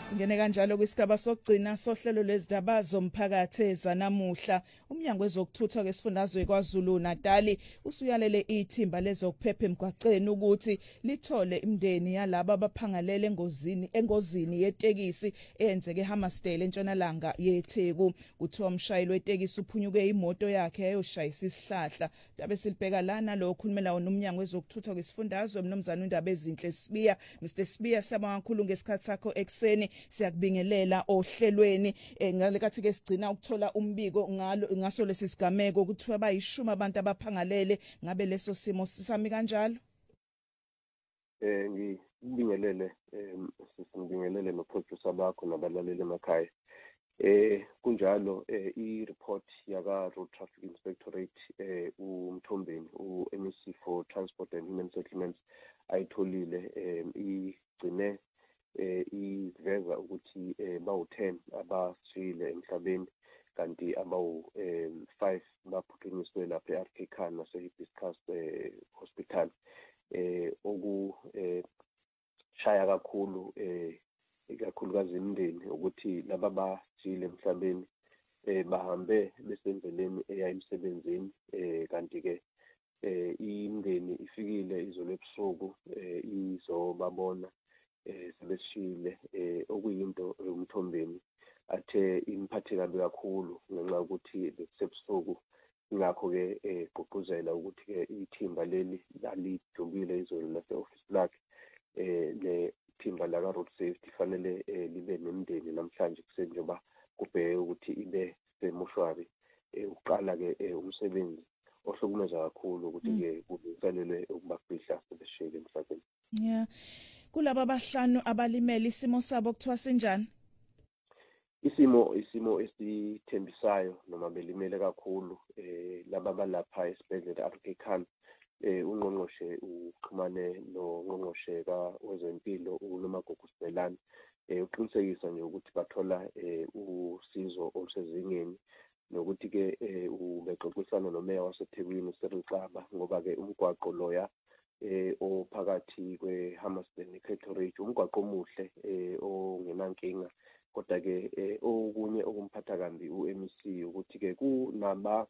Singene kanjalo kwisigaba sokugcina sohlelo lwezindaba zomphakathi ezanamuhla. Umnyango wezokuthutha kwesifundazwe kwaZulu Natal usuyalele ithimba lezokuphepha emgwaqeni ukuthi lithole imndeni yalabo abaphangalele engozini yetekisi eyenzeke eHammersdale entshonalanga yeTheku. Kuthiwa umshayeli wetekisi uphunyuke imoto yakhe yayoshayisa isihlahla. Ndabe silibheka lana lo khulumela nomnyango wezokuthutha kwesifundazwe Mnumzane uNdaba Ezinhle Sibiya. Mr Sibiya, siyabonga kakhulu ngesikhathi sakho ekseni. Siyakubingelela ohlelweni ngalekathi ke sigcina ukuthola umbiko ngaso lesi sigameko ukuthi bayishuma abantu abaphangalele ngabe leso simo sisami kanjalo. Ngibingelele sisibingelele noproducer bakho nabalaleli emakhaya. Kunjalo i-report yaka Road Traffic Inspectorate uMthombeni uMEC for Transport and Human Settlements ayitholile igcine iveza ukuthi bawu-10 abasile emhlabeni kanti abawu-5 baphuthunyiswe lapha e-RK Khan nase-Hibiscus Hospital. Okushaya kakhulu ikakhulukazi imindeni ukuthi laba basile emhlabeni bahambe besendleleni eya emsebenzini kanti-ke imindeni ifikile izolo ebusuku izobabona sebeshile okuyinto uMthombeni athe imphathe kabi kakhulu ngenxa ukuthi besebusuku. Ingakho-ke gqugquzela ukuthi-ke ithimba leli lalidlulile izolo lase-office lakhe lethimba laka Road Safety fanele libe nemndeni namhlanje kuseni njengoba kubheke ukuthi ibe semoshwari uqala-ke umsebenzi ohlukumeza kakhulu ukuthi-ke kulungiselelwe ukubafihla sebeshile emhlabeni. Yeah. Kulaba abahlanu abalimele isimo sabo kuthiwa sinjani? Isimo esithembisayo noma belimele kakhulu laba balapha esibhedlela RK Khan. Ungqongqoshe uxhumane nongqongqoshe wezempilo uNomagugu Sibelane uqinisekisa nje ukuthi bathola usizo olusezingeni nokuthi-ke ubexoxisana nomeya waseThekwini uCyril Xaba ngoba-ke umgwaqo loya ophakathi kwe-Hammersdale neCaterage umgwaqo omuhle ongenankinga, kodwa-ke okunye okumphatha kambi uMEC ukuthi-ke kunaba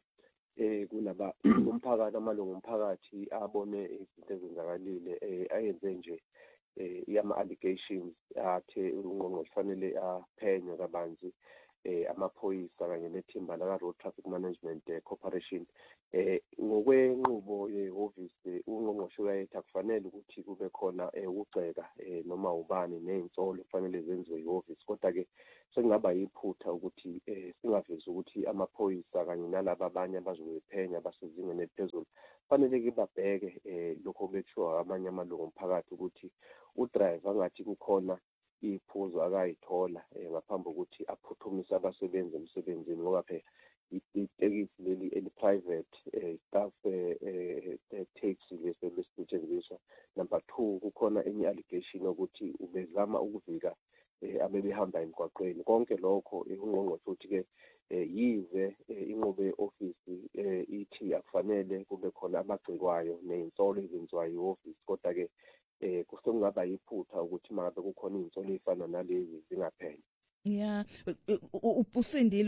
umphakathi amalungu omphakathi abone izinto ezenzakalile ayenze nje ama-allegations athe ungqongqoshe fanele aphenye kabanzi amaphoyisa kanye nethimba laka Road Traffic Management Corporation. Ngokwenqubo yehhovisi ungqongqoshe uyayethi akufanele ukuthi kube khona ukugxeka noma ubani nezinsolo kufanele zenziwe ihhovisi, kodwa-ke sekungaba yiphutha ukuthi singavezi ukuthi amaphoyisa kanye nalaba abanye abazobephenya basezingeni eliphezulu fanele-ke babheke lokho bethiwa amanye amalungu omphakathi ukuthi udriver angathi kukhona iphuzo akayithola ngaphambi kokuthi aphuthumise abasebenzi emsebenzini ngoba phela itekisi leli eli-private staff taxi lesetshenziswa. Number 2, kukhona enye allegation ukuthi ubezama ukuvika abebehamba emgwaqweni. Konke lokho ungqongqoshe ukuthi-ke yize inqubo ye-ofisi ithi akufanele kube khona abagxekwayo nezinsolo ezenziwayo i-ofisi, kodwa-ke kusengaba yiphutha ukuthi mangabe kukhona izinsolo ezifana nalezi zingapheli. Yeah, usindile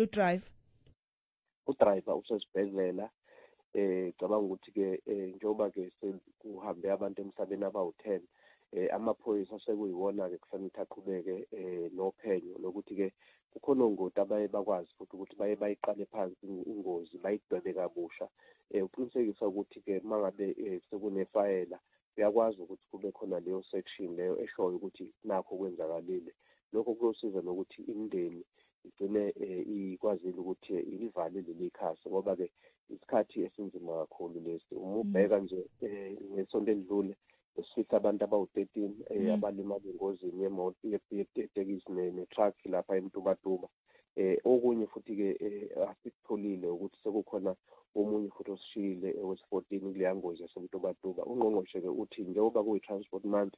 udriver usesibhedlela. Cabanga ukuthi-ke njengoba-ke kuhambe abantu emhlabeni abawu-10 amaphoyisa sekuyiwona-ke kufanele ukuthi aqhubeke nophenyo lokuthi-ke kukhona ongoti abaye bakwazi futhi ukuthi baye bayiqale phansi ingozi bayidwebe kabusha uqinisekisa ukuthi-ke mangabe sekunefayela uyakwazi ukuthi kube khona leyo section leyo eshoyo ukuthi nakho kwenzakalile. Lokho kuyosiza nokuthi imindeni igcine ikwazile ukuthi ilivale leli khasi ngoba-ke isikhathi esinzima kakhulu lesi. Uma ubheka nje ngesonto elidlule sifisa abantu abawu-13 abalimala engozini yemoto yetekisi netruck lapha eMtubatuba. Okunye futhi-ke asikutholile ukuthi sekukhona omunye futhi osishiyile wesi-14 kuleya ngozi yaseMtubatuba. Ungqongqoshe-ke uthi njengoba kuyi-transport month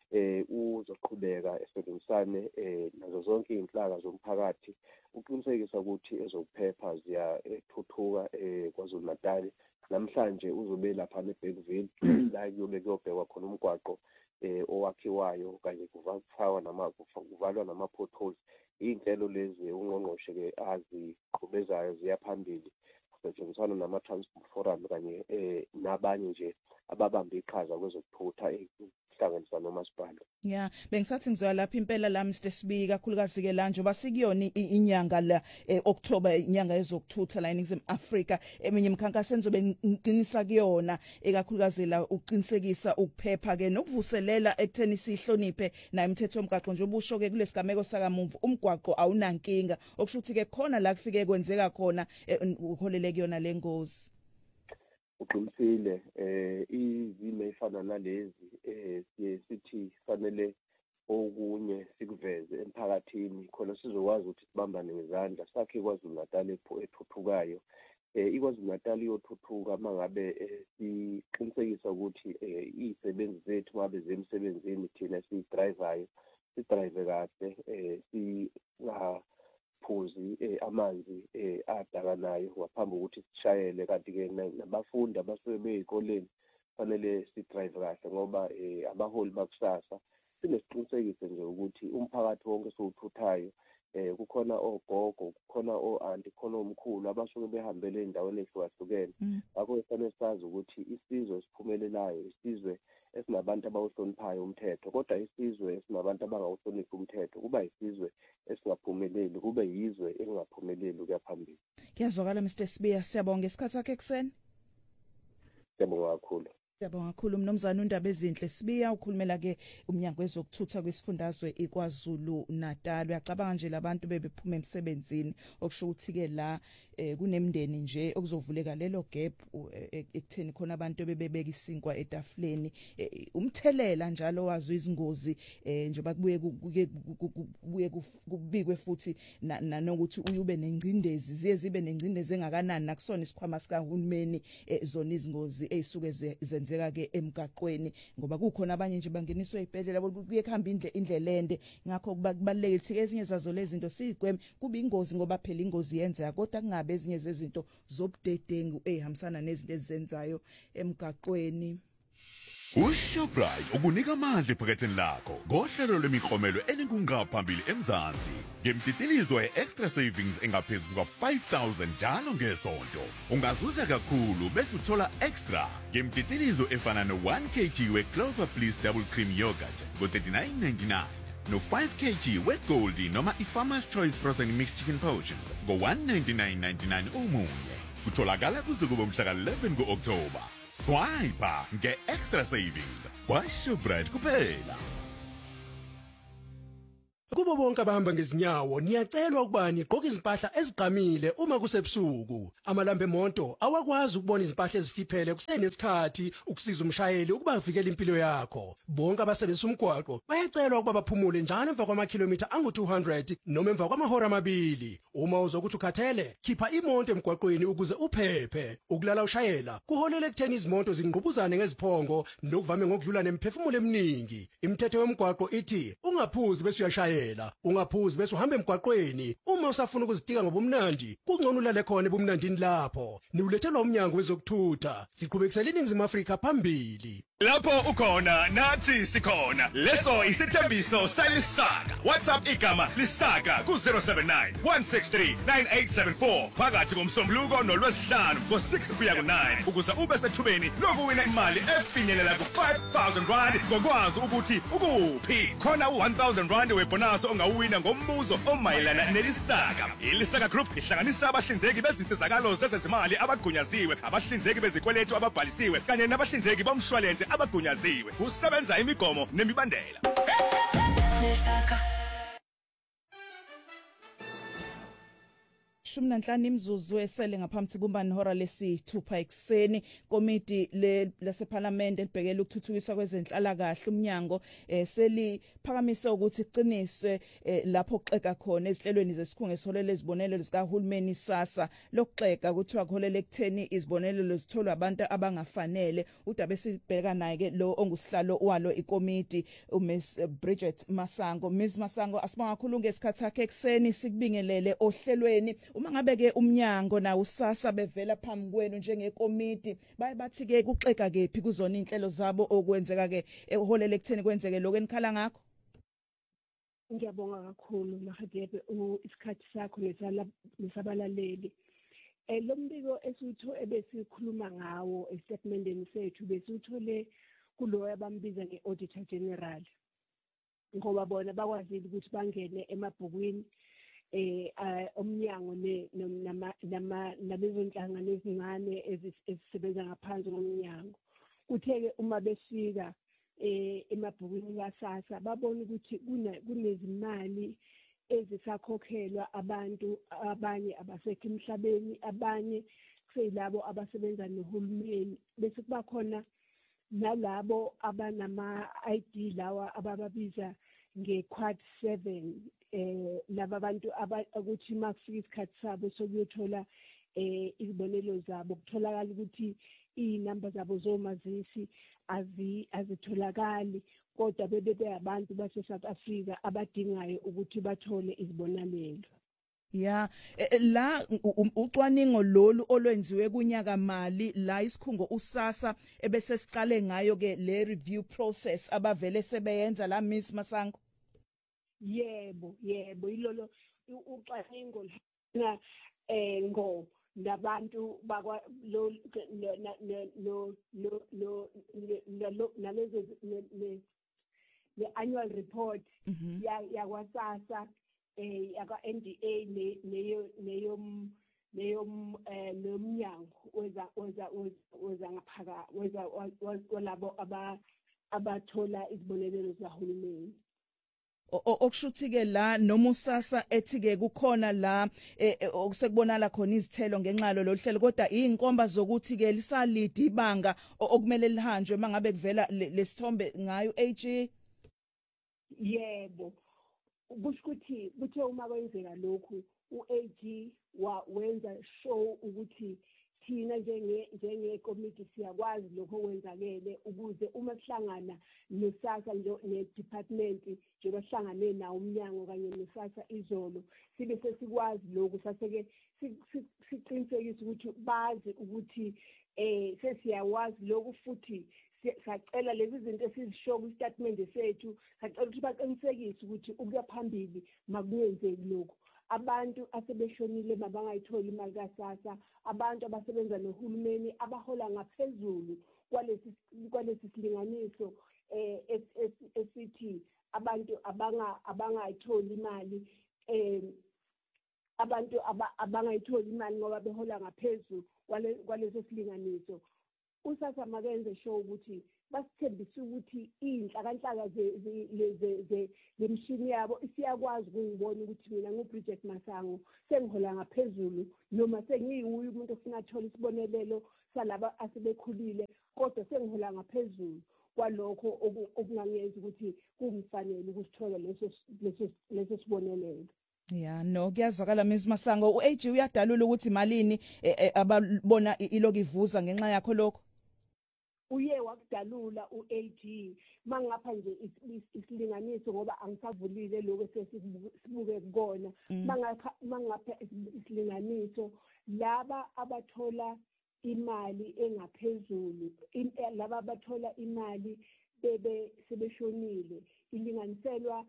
uzoqhubeka esebenzisane nazo zonke iy'nhlaka zomphakathi uqinisekisa ukuthi ezokuphepha ziyathuthuka KwaZulu Natal. Namhlanje uzobe lapha eBergville la kuyobe kuyobhekwa khona umgwaqo owakhiwayo kanye kuvalwa nama-potholes. Iy'nhlelo lezi ungqongqoshe-ke aziqhubezayo ziya phambili kusetshenziswana nama-transport forum kanye nabanye nje ababambe iqhaza kwezokuthutha hlanganisa nomasipala. Yeah, bengisathi ngizoya lapha impela la Mr Sibi kakhulukazi ke la njoba sikuyona inyanga la October inyanga yezokuthutha la eNingizimu Afrika eminye imikhankaso enzobe ngiqinisa kuyona ekakhulukazi la uqinisekisa ukuphepha ke nokuvuselela ekutheni sihloniphe na imithetho yomgwaqo nje ubusho ke kulesigameko sakamuva umgwaqo awunankinga okusho ukuthi ke khona la kufike kwenzeka khona uholele kuyona lengozi. Uqinisile izimo efana nalezi siye sithi fanele okunye sikuveze emphakathini khona sizokwazi ukuthi sibambane ngezandla sakhe KwaZulu-Natal ethuthukayo. iKwaZulu-Natal iyothuthuka mangabe siqinisekisa ukuthi izisebenzi zethu ngabe zemsebenzini thina sidrivayo sidrive kahle phuzi amanzi adakanayo ngaphambi kokuthi sishayele kanti ke nabafundi abasuke beyikoleni fanele sidrive kahle ngoba abaholi bakusasa sinesiqinisekiso nje ukuthi umphakathi wonke siwuthuthayo kukhona ogogo kukhona o-anti kukhona omkhulu abasuke behambele endaweni ehlukahlukene ngakho kufanele sazi ukuthi isizwe esiphumelelayo isizwe esinabantu abawuhloniphayo umthetho kodwa isizwe esinabantu abangawuhloniphi umthetho kuba isizwe esingaphumeleli kube yizwe engaphumeleli ukuya phambili. Kuyazwakala Mr Sibiya, siyabonga isikhathi sakhe ekseni. Siyabonga kakhulu. Siyabonga kakhulu Mnumzane uNdabezinhle Sibiya ukhulumela ke umnyango wezokuthutha kwesifundazwe iKwaZulu-Natal. Uyacabanga nje labantu bebephuma emsebenzini okusho ukuthi ke la kunemndeni nje okuzovuleka lelo gap ekutheni khona abantu bebebeka isinkwa etafuleni umthelela njalo wazo izingozi njengoba kubuye kubikwe futhi nanokuthi uyube nengcindezi zibe nengcindezi engakanani nakusona isikhwama sikahulumeni zona izingozi ezisuke zenzeka ke emgaqweni ngoba kukhona abanye nje bangeniswa ezibhedlela kuye kuhamba indlela ende ngakho kubalekile ukuthi ezinye zazo lezi zinto sigweme kuba ingozi ngoba phela ingozi yenzeka kodwa kungabe ezinye zezinto zobudedengu ezihambisana nezinto ezizenzayo emgaqweni. UShoprite ukunika amandla ephaketheni lakho ngohlelo lwemiklomelo elinkungaphambili eMzansi ngemtitilizo extra savings engaphezulu kuka-5,000 njalo ngesonto. Ungazuza kakhulu bese uthola extra ngemtitilizo efana no-1 kg we-Clover Bliss Double Cream Yogurt ngo-39.99 no-5 kg we-Goldie noma i-Farmer's Choice Frozen Mixed Chicken Portions ngo-199.99 umunye. Kutholakala kuze kube mhla ka-11 ku-October. Swipe nge-extra savings kwaShoprite kuphela. Kubo bonke abahamba ngezinyawo niyacelwa ukuba niqoke izimpahla eziqamile uma kusebusuku. Amalambe emonto awakwazi ukubona izimpahla ezifiphele kusenesikhathi ukusiza umshayeli ukuba avikele impilo yakho. Bonke abasebenzisa umgwaqo bayacelwa ukuba baphumule njalo emva kwamakhilomitha angu-200 noma emva kwamahora amabili. Uma uzokuthi ukhathele, khipha imonto emgwaqweni ukuze uphephe. Ukulala ushayela kuholela ekutheni izimoto zingqubuzane ngeziphongo nokuvame ngokudlula nemphefumulo eminingi. Imithetho yomgwaqo ithi ungaphuzi bese uyashayela. Ungaphuzi bese uhamba emgwaqweni. Uma usafuna ukuzitika ngobumnandi, kungcono ulale khona ebumnandini lapho. Niulethelwa umnyango wezokuthutha. Siqhubekisela iNingizimu Afrika phambili. Lapho ukhona nathi sikhona. Leso isithembiso salisaka. WhatsApp igama lisaka ku-079 163 9874 phakathi komsombuluko nolwesihlanu ngo-6 kuya ku-9 ukuze ube sethubeni lokuwina imali efinyelela ku-5,000 rand ngokwazi ukuthi ukuphi. Khona u-1,000 rand webonus ongawuwina ngombuzo omayelana nelisaka. ILisaka Group ihlanganisa abahlinzeki bezinsizakalo zezezimali abagunyaziwe, abahlinzeki bezikweletu ababhalisiwe kanye nabahlinzeki bomshwalense abagunyaziwe. Usebenza imigomo nemibandela. Lisaka 15 imzuzu esele ngaphambi kumbani hora lesi-6 ekseni. Komiti leseParliament elibhekele ukuthuthukiswa kwezenhlalakahle umnyango seliphakamise ukuthi iqiniswe lapho kuxeka khona ezihlelweni zesikhungo esiholele izibonelelo zikahulumeni SASSA. Lokuxeka kuthiwa kuholele ekutheni izibonelelo zitholwa abantu abangafanele. Udaba esibheka naye ke lo ongusihlalo walo ikomiti uMiss Bridget Masango. Miss Masango, asibonga kakhulu ngesikhathi sakhe ekseni, sikubingelele ohlelweni. uma ngabe ke umnyango na usasa bevela phambi kwenu njengekomiti bathi ke kuxega kephi kuzona inhlelo zabo okwenzeka ke eholele ekutheni kwenzeke lokho enikhala ngakho? Ngiyabonga kakhulu Mahadebe isikhathi sakho nesabalaleli. Lo mbiko ebesikhuluma ngawo estatementeni sethu besithole kuloya bambiza ngeauditor general. Ngoba bona bakwazile ukuthi bangene emabhukwini omnyango nabezonhlangano ezincane ezisebenza ngaphansi komnyango. Kutheke uma befika emabhukwini kaSasa babona ukuthi kunezimali ezisakhokhelwa abantu abanye abasekho emhlabeni, abanye kuyilabo abasebenza nohulumeni, bese kuba khona nalabo abanama ID lawa abababiza ngequad 7 laba bantu ukuthi makufika isikhathi sabo sokuyothola izibonelo zabo kutholakala ukuthi inamba zabo zomazisi azitholakali kodwa bebe abantu base South Africa abadingayo ukuthi bathole izibonelelo. Ya la ucwaningo lolu olwenziwe kunyaka mali la isikhungo usasa ebese siqale ngayo ke le review process abavele sebeyenza la Miss Masango. Yebo ilolo ucwaningo na ngo labantu bakwa lo nalezo le annual report yakwasasa yaka NDA nomnyango weza ngaphaka labo abathola izibonelelo zahulumeni. Okushuthi ke la noma usasa ethi ke kukhona la okusekubonala khona izithelo ngenxalo lohlelo kodwa inkomba zokuthi ke lisalidi ibanga okumele lihanjwe mangabe kuvela lesithombe ngayo AG. Yebo kushuthi kuthe uma kwenzeka lokhu uAG wenza show ukuthi thina njenge-committee siyakwazi lokho okwenzakele ukuze uma sihlangana nesasa ne-department njengoba sihlangane nawo umnyango kanye nesasa izolo sibe sesikwazi lokho saseke siqinisekise ukuthi bazi ukuthi sesiyawazi lokho futhi sacela lezi zinto esizisho ku-statement sethu sacela ukuthi baqinisekise ukuthi ukuya phambili makungenzeki lokho. Abantu asebeshonile mabangayitholi imali kaSasa, abantu abasebenza nohulumeni abahola ngaphezulu kwalesi silinganiso esithi abantu abangayitholi imali abantu abangayitholi imali ngoba behola ngaphezulu kwaleso silinganiso. Usasa makenze show ukuthi basithembisa ukuthi inhlakanhlaka lemshini yabo isiyakwazi ukubona ukuthi mina nguBridget Masango sengihola ngaphezulu noma sengiyiwuye umuntu ofuna athola isibonelelo salaba asebekhulile kodwa sengihola ngaphezulu kwalokho okungangenza ukuthi kungifanele ukuthola leso sibonelelo. Ya no kuyazwakala Ms Masango uAG uyadalula ukuthi malini ababona iloku ivuza ngenxa yakho lokho. Uye wakudalula uAG mangapha nje isilinganiso ngoba angisavulile lokho sesibuke kukona mangapha isilinganiso laba abathola imali engaphezulu laba abathola imali bebe sebeshonile ilinganiselwa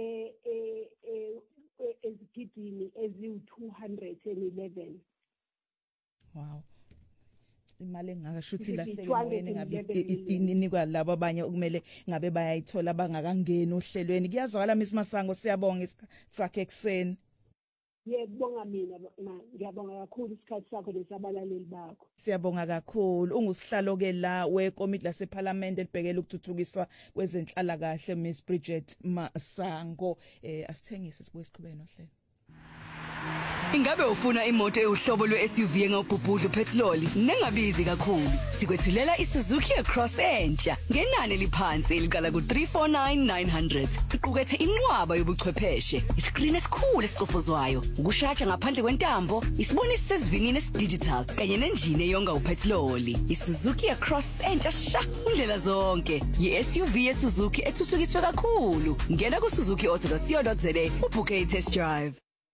ezigidini eziwu211. Wow. Imali engakashuthi lahleke moyeni ngabe inikwa labo abanye okumele ngabe bayayithola bangakangeni ohlelweni. Kuyazwakala Ms Masango siyabonga isikhathi ekseni. Yebonga mina ngiyabonga kakhulu isikhathi sakho lesabalaleli bakho. Siyabonga kakhulu ungusihlalo ke la wekomiti laseParliament elibhekela ukuthuthukiswa kwezenhlala kahle Ms Bridget Masango. Asithengise sibuye siqhubeke nohlelo. Ingabe ufuna imoto ehlobo lwe-SUV engawubhubhudla uphethiloli nengabizi kakhulu? Sikwethulela iSuzuki Cross entsha ngenani eliphansi eliqala ku349,900. Iqukethe inqwaba yobuchwepheshe, isikrini esikhulu esicofozwayo, ukushaja ngaphandle kwentambo, isibonisi sesivinini esidigital kanye nenjini eyonga uphethiloli. iSuzuki Cross entsha sha indlela zonke. Yi-SUV yeSuzuki ethuthukiswe kakhulu. Ngena ku suzukiauto.co.za ubhuke i-test drive.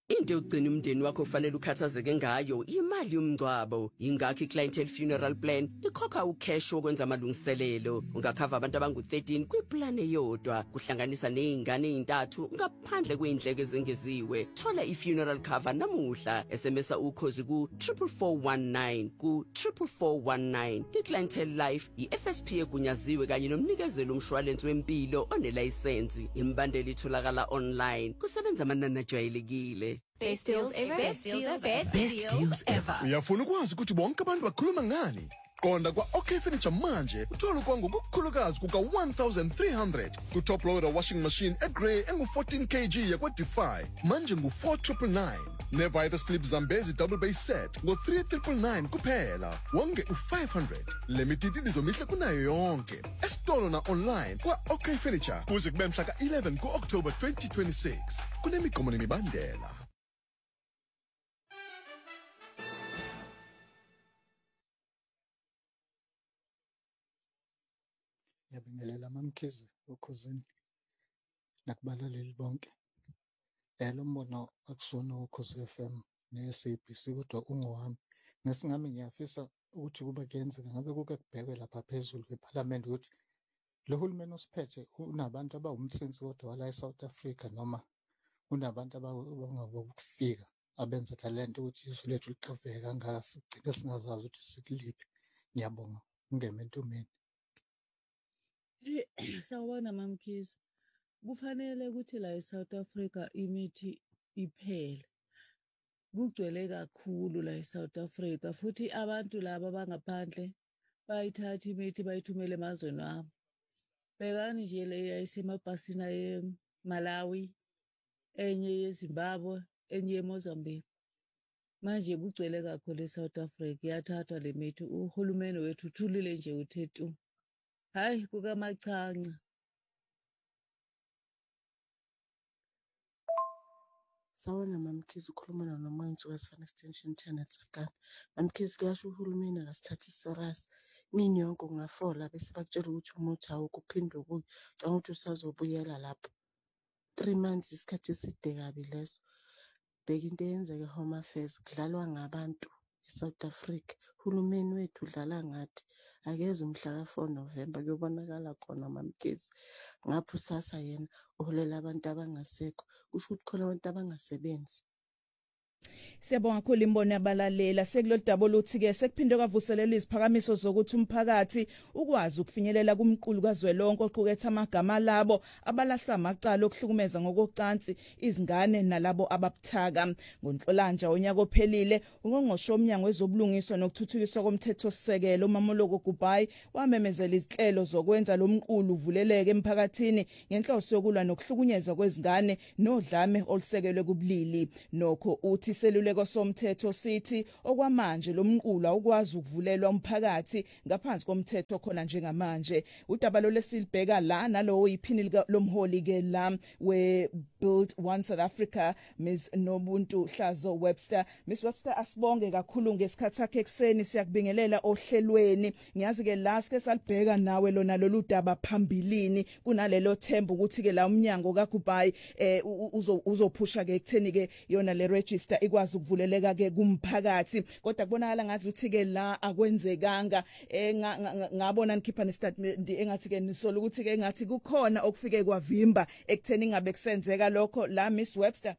Into yokugcina umndeni wakho ufanele ukhathazeke ngayo imali yomngcwabo. Ingakho iClientele Funeral Plan ikhokha ucash wokwenza amalungiselelo. Ungakhava abantu abangu-13 kwiplan eyodwa, kuhlanganisa nezingane ezintathu ngaphandle kweindleko ezengeziwe. Thola i-funeral cover namuhla. SMS ukhozi ku 44419 ku 44419. iClientele Life i-FSP egunyaziwe kanye nomnikezelo umshwalense wempilo onelayisensi. Imbandela itholakala online. Kusebenza amanani ajwayelekile. Best deals ever. Best deals ever. Best deals ever. Uyafuna ukwazi ukuthi bonke abantu bakhuluma ngani? Qonda kwa OK Furniture manje uthola kwangu kukhulukazi kuka 1300 ku top loader washing machine eGrey engu 14 kg yakwa Defy manje ngu 4999. Nevita slip Zambezi double base set ngo 3999 kuphela. Wonge u500. Limited izomihle kunayo yonke. Esitolo na online kwa OK Furniture kuze kube mhla ka11 ku October 2026. Kunemigomo nemibandela. Ngiyabingelela mamkhize ukhuzini nakubalaleli bonke. Lo mbono akusona uKhosi FM ne-SABC kodwa ungowami. Ngesingami ngiyafisa ukuthi kube kuyenzeka ngabe kuke kubhekwe lapha phezulu eParliament ukuthi lo hulumeni osiphethe unabantu abawumthinsi kodwa wala eSouth Africa noma unabantu abangabokufika abenza talent ukuthi izwe lethu liqhubeke kangaka sigcine singazazi ukuthi sikuliphi. Ngiyabonga ungeme entomeni. Sawubona mamkhize. Kufanele ukuthi la eSouth Africa imithi iphele. Kugcwele kakhulu la eSouth Africa futhi abantu laba bangaphandle bayithatha imithi bayithumele emazweni abo. Bekani nje le yayisemabhasini eMalawi, enye yeZimbabwe, enye eMozambique. Manje kugcwele kakhulu eSouth Africa yathathwa le mithi. Uhulumeni wethu uthulile nje uthethu. Hayi kukamachanca. Sawona mamkhize ukhuluma noManzi weSifana Extension 10 eTsakani. Mamkhize kuyasho uhulumeni akasithathi serious. Mini yonke ungafola bese bakutshela ukuthi umuthi awukuphindwe kuyo. Ngicabanga ukuthi usazobuyela lapho. 3 months isikhathi eside kabi leso. Bheka into eyenzeka eHome Affairs kudlalwa ngabantu eSouth Africa. Hulumeni wethu udlala ngathi akeze umhla ka4 November kuyobonakala khona mamkhize. Ngapho sasa yena uholela abantu abangasekho. Kusho ukuthi khona abantu abangasebenzi. Siyabonga kakhulu imbono yabalalela. Sekulodaba oluthi ke sekuphinde kwavuselela iziphakamiso zokuthi umphakathi ukwazi ukufinyelela kumqulu kazwelonke oqukethe amagama labo abalahlwa amacala okuhlukumeza ngokocansi izingane nalabo ababuthaka. NgoNhlolanja onyaka ophelile ungqongqoshe womnyango wezobulungiswa nokuthuthukiswa komthethosisekelo uMamoloko Gubhayi wamemezela izinhlelo zokwenza lo mqulu uvuleleke emphakathini ngenhloso yokulwa nokuhlukunyezwa kwezingane nodlame olusekelwe kubulili. Nokho uthi iseluleko somthetho sithi okwamanje lo mqulu awukwazi ukuvulelwa umphakathi ngaphansi komthetho khona njengamanje. Udaba lo lesilibheka la nalowo iphini lomholi ke la we Build One South Africa Ms Nobuntu Hlazo Webster. Ms Webster asibonge kakhulu ngesikhathi sakhe ekseni siyakubingelela ohlelweni. Ngiyazi ke la sike salibheka nawe lona lolu daba phambilini kunalelo themba ukuthi ke la umnyango kaGubhayi uzophusha ke ekutheni ke yona le register ikwazi ukuvuleleka ke kumphakathi kodwa kubonakala ngathi uthi ke la akwenzekanga ngabona nikhipha nestatement engathi ke nisola ukuthi ke ngathi kukhona okufike kwavimba ekutheni ingabe kusenzeka lokho la Miss Webster.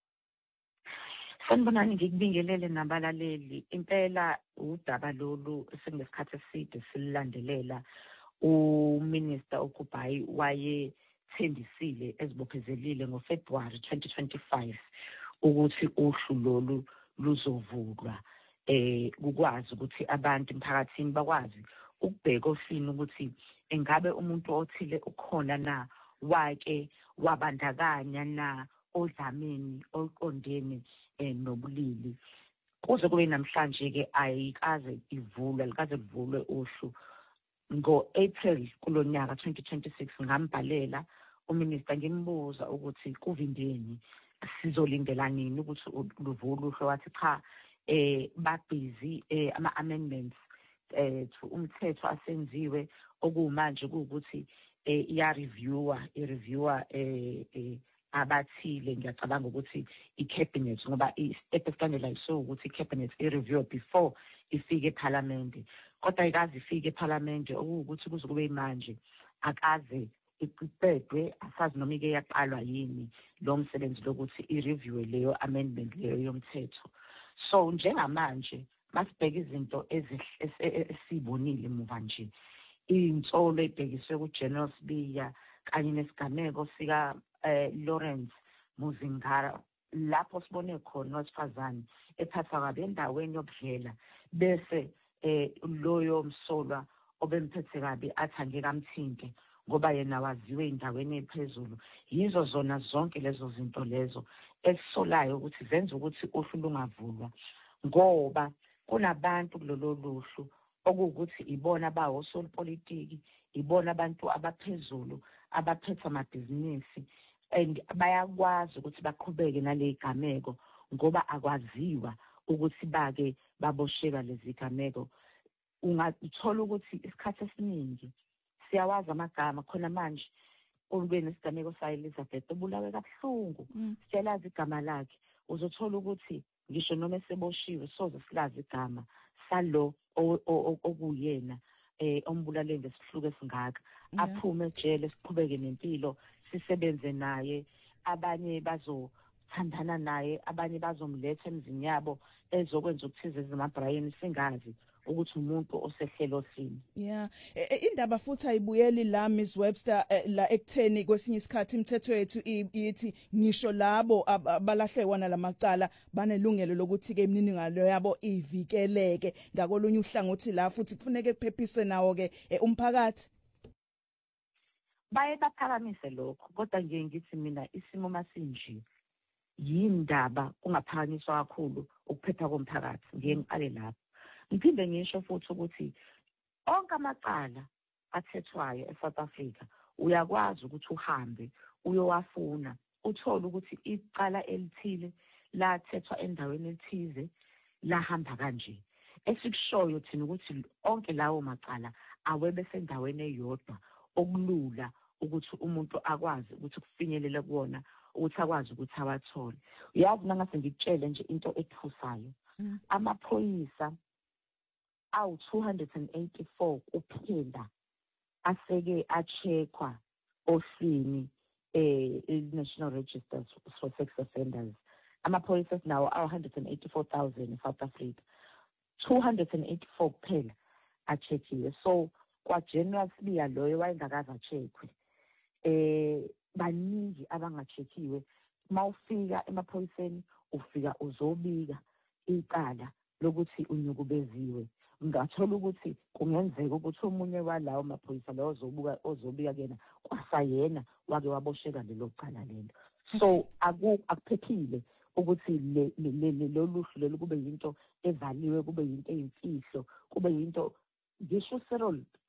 Sanibonani ngikubingelele nabalaleli impela udaba lolu sengesikhathi eside silandelela uMinister uGubhayi waye thembisile ezibophezelile ngoFebruary 2025 ukuthi uhlu lolu luzovulwa ukwazi ukuthi abantu emphakathini bakwazi ukubheka ohlini ukuthi engabe umuntu othile ukhona na wake wabandakanya na odlameni oqondene nobulili kuze kube namhlanje ke ayikaze ivulwe likaze livulwe uhlu ngo-April kulonyaka 2026 ngambhalela uMinister ngimbuza ukuthi kuvindeni sizolindela nini ukuthi luvulwe uhlu wathi cha babhizi ama-amendments to umthetho asenziwe okumanje ukuthi iya-reviewer abathile ngiyacabanga ukuthi i-cabinet ngoba i-step esicandela iso ukuthi i-cabinet i-review before ifike eParliament kodwa ikazi ifike eParliament okuwukuthi kuze kube manje akaze iqedwe asazi noma ike yaqalwa yini lo msebenzi lokuthi i-review leyo amendment leyo yomthetho. So njengamanje masibheka izinto esibonile muva nje insolo ebhekiswe ku-General Sibiya kanye nesigameko sika Lawrence Muzingara lapho sibone khona owesifazane ephathwa kabi endaweni yokudlela bese loyo msolwa obemphethe kabi athange kamthinte ngoba yena waziwe endaweni ephezulu. Yizo zona zonke lezo zinto lezo esisolayo ukuthi zenza ukuthi uhlu lungavulwa ngoba kunabantu kulolu luhlu okuwukuthi ibona abawosopolitiki, ibona abantu abaphezulu abaphethe amabhizinisi and bayakwazi ukuthi baqhubeke nale gameko ngoba akwaziwa ukuthi bake babosheka lezi gameko. Ungathola ukuthi isikhathi esiningi siyawazi amagama khona manje ube nesigameko sa Elizabeth obulawe kabuhlungu sitshelazi igama lakhe uzothola ukuthi ngisho noma eseboshiwe soze silazi igama salo okuyena ombulale ngesihluko esingaka aphume ejele siqhubeke nempilo sisebenze naye abanye bazothandana naye abanye bazomletha emzini yabo ezokwenza ukuthize ezamabrayini singazi ukuthi umuntu osehlelo sini. Yeah, indaba futhi ayibuyeli la Ms Webster la ekutheni kwesinye isikhathi imithetho yethu ithi ngisho labo abalahlekwa nalamacala banelungelo lokuthi ke imininingalo yabo ivikeleke ngakolunye uhlangothi la futhi kufuneka kuphephiswe nawo ke umphakathi. Baye baphakamise lokho kodwa nje ngithi mina isimo masinje yindaba kungaphakanyiswa kakhulu ukuphepha komphakathi ngiye ngiqale lapho. Ngiphinde ngisho futhi ukuthi onke amacala athethwayo eSouth Africa uyakwazi ukuthi uhambe uyowafuna uthole ukuthi icala elithile lathethwa endaweni ethize lahamba kanje. Esikushoyo thina ukuthi onke lawo macala awebe sendaweni eyodwa okulula ukuthi umuntu akwazi ukuthi kufinyelele kuwona ukuthi akwazi ukuthi awathole. Uyazi mangase ngikutshele nje into ethusayo amaphoyisa awu 284 kuphela aseke acheckwa ohlwini National Register for Sex Offenders. Amaphoyisa nawo awu 184,000 eSouth Africa. 284 kuphela achekiwe. So kwa General Sibiya loyo wayengakaza acheckwe. Baningi abangachekiwe. Mawufika emaphoyiseni ufika uzobika icala lokuthi unyukubeziwe. Ngathola ukuthi kungenzeka ukuthi omunye walawo maphoyisa lawo ozobika kena kwasayena wake wabosheka lelo cala lelo. So akuphephile ukuthi lo luhlu lelo kube yinto evaliwe kube yinto eyimfihlo kube yinto ngisho Cyril